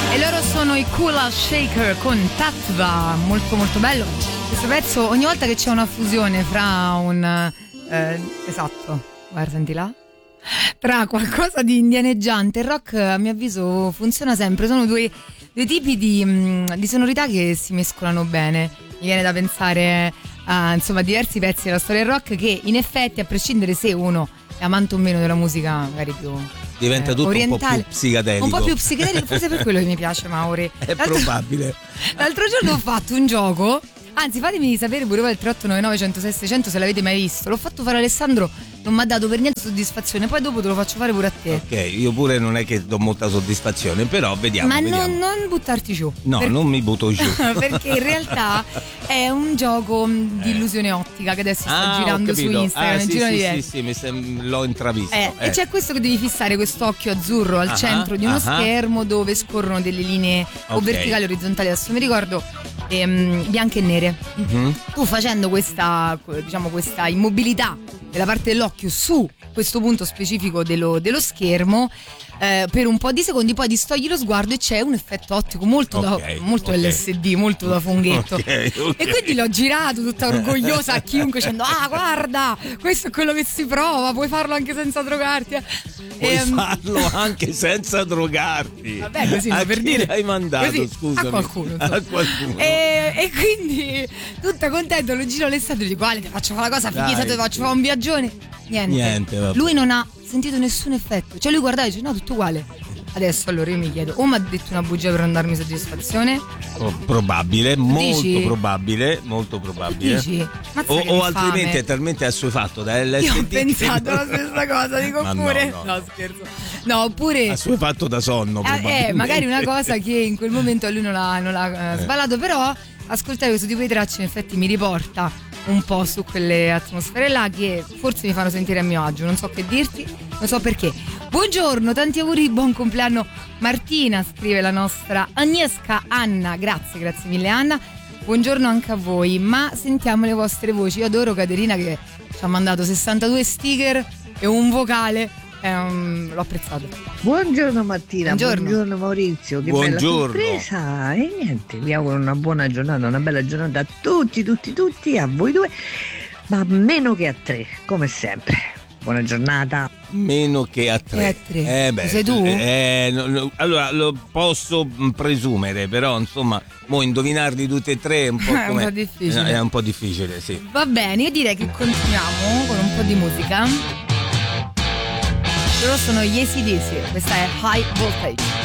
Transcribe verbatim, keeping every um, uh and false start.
E loro sono i Kula Shaker con Tatva, molto molto bello. Questo pezzo, ogni volta che c'è una fusione fra un eh, esatto, guarda, senti là, tra qualcosa di indianeggiante e rock, a mio avviso funziona sempre. Sono due, due tipi di, di sonorità che si mescolano bene. Mi viene da pensare a insomma diversi pezzi della storia del rock che in effetti, a prescindere se uno è amante o meno della musica magari più diventa eh, tutto orientale, un po' più psichedelico. Un po' più psichedelico, forse per quello che mi piace Mauri. È l'altro, probabile. L'altro giorno ho fatto un gioco, anzi fatemi sapere pure voi al tre otto nove nove uno zero sei sei zero zero se l'avete mai visto. L'ho fatto fare Alessandro, non mi ha dato per niente soddisfazione, poi dopo te lo faccio fare pure a te. Ok, io pure non è che do molta soddisfazione, però vediamo. Ma vediamo. Non, non buttarti giù. No, perché, non mi butto giù. Perché in realtà è un gioco di illusione ottica che adesso sta ah, girando su Instagram. Ah, sì, giro sì, di sì, sì, mi sem- l'ho intravisto. Eh, eh. E c'è questo che devi fissare, questo occhio azzurro al uh-huh, centro di uno uh-huh. schermo dove scorrono delle linee okay. o verticali o orizzontali, adesso mi ricordo, ehm, bianche e nere. Uh-huh. Tu facendo questa, diciamo, questa immobilità della parte dell'occhio su questo punto specifico dello, dello schermo, eh, per un po' di secondi poi distogli lo sguardo e c'è un effetto ottico molto, okay, da, molto okay. L S D, molto da funghetto. Okay, okay. E quindi l'ho girato tutta orgogliosa a chiunque dicendo ah guarda, questo è quello che si prova, puoi farlo anche senza drogarti. Puoi ehm... farlo anche senza drogarti. Vabbè, così, a per chi dire l'hai mandato, così, scusami? a qualcuno, a qualcuno. E, e quindi tutta contenta lo giro Alessandro e dico guarda, ti faccio fare una cosa fighissima, ti faccio fare un viaggione. Niente, Niente vabbè. Lui non ha sentito nessun effetto, cioè lui guardava e dice no, tutto uguale. Adesso allora io mi chiedo, o mi ha detto una bugia per non darmi soddisfazione? Oh, probabile, molto Dici? probabile, molto probabile. Dici? O, o altrimenti è talmente assuefatto da L S D. Io ho pensato che... la stessa cosa, dico Ma pure. No, no. no, scherzo. No, oppure. Assuefatto da sonno. Eh, eh, magari una cosa che in quel momento a lui non l'ha, non l'ha eh, sballato, però ascoltare questo tipo di tracce in effetti mi riporta un po' su quelle atmosfere là che forse mi fanno sentire a mio agio, non so che dirti, non so perché. Buongiorno, tanti auguri, buon compleanno Martina, scrive la nostra Agnieszka Anna, grazie, grazie mille Anna, buongiorno anche a voi, ma sentiamo le vostre voci. Io adoro Caterina che ci ha mandato sessantadue sticker e un vocale. Um, l'ho apprezzato. Buongiorno Martina, buongiorno, buongiorno Maurizio, che buongiorno. Bella sorpresa. E niente, vi auguro una buona giornata, una bella giornata a tutti, tutti, tutti, a voi due, ma meno che a tre, come sempre. Buona giornata. Meno che a tre. Che a tre. Eh beh, sei tu? Eh, no, no, allora lo posso presumere, però insomma, mo indovinarli tutti e tre è un po' È un come po' difficile. No, è un po' difficile, sì. Va bene, io direi che continuiamo con un po' di musica. Loro sono gli A C D C, questa è High Voltage.